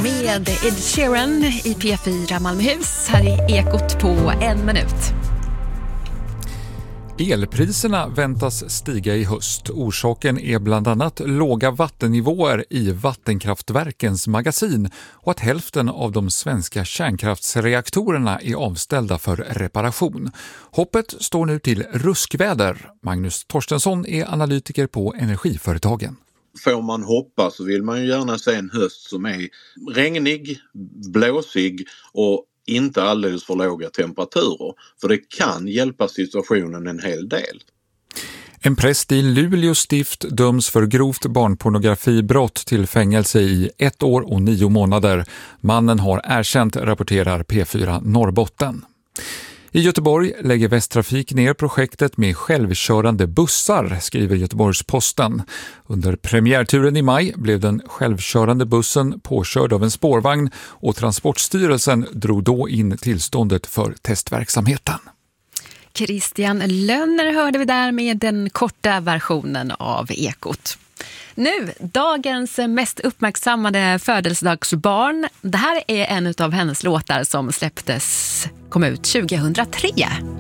med Ed Sheeran i P4 Malmöhus. Här är Ekot på 1 minut. Elpriserna väntas stiga i höst. Orsaken är bland annat låga vattennivåer i vattenkraftverkens magasin och att hälften av de svenska kärnkraftsreaktorerna är avställda för reparation. Hoppet står nu till ruskväder. Magnus Torstensson är analytiker på Energiföretagen. Får man hoppa så vill man ju gärna se en höst som är regnig, blåsig och inte alldeles för låga temperaturer. För det kan hjälpa situationen en hel del. En präst i Luleå stift döms för grovt barnpornografibrott till fängelse i 1 år och 9 månader. Mannen har erkänt, rapporterar P4 Norrbotten. I Göteborg lägger Västtrafik ner projektet med självkörande bussar, skriver Göteborgs-Posten. Under premiärturen i maj blev den självkörande bussen påkörd av en spårvagn och Transportstyrelsen drog då in tillståndet för testverksamheten. Christian Lönner hörde vi där med den korta versionen av Ekot. Nu, dagens mest uppmärksammade födelsedagsbarn. Det här är en av hennes låtar som kom ut 2003.